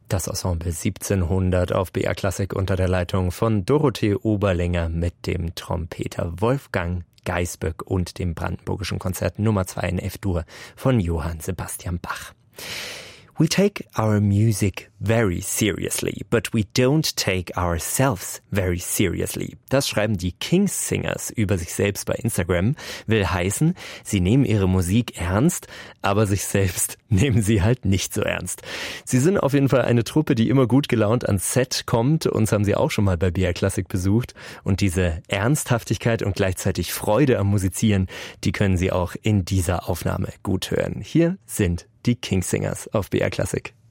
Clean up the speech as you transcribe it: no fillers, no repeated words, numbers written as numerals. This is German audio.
Das Ensemble 1700 auf BR Klassik unter der Leitung von Dorothee Oberlänger mit dem Trompeter Wolfgang Gaisböck und dem Brandenburgischen Konzert Nummer 2 in F-Dur von Johann Sebastian Bach. We take our music very seriously, but we don't take ourselves very seriously. Das schreiben die King's Singers über sich selbst bei Instagram. Will heißen, sie nehmen ihre Musik ernst, aber sich selbst nehmen sie halt nicht so ernst. Sie sind auf jeden Fall eine Truppe, die immer gut gelaunt ans Set kommt. Uns haben sie auch schon mal bei BR Classic besucht. Und diese Ernsthaftigkeit und gleichzeitig Freude am Musizieren, die können Sie auch in dieser Aufnahme gut hören. Hier sind die King's Singers auf BR Classic.